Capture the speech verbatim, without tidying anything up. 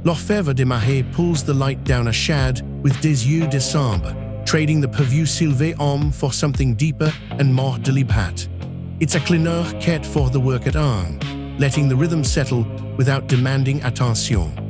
L'Orfèvre de Mahé pulls the light down a shad with des yeux de sambre, trading the purview sylvé homme for something deeper and more deliberate. It's a clineur quête for the work at arm, letting the rhythm settle without demanding attention.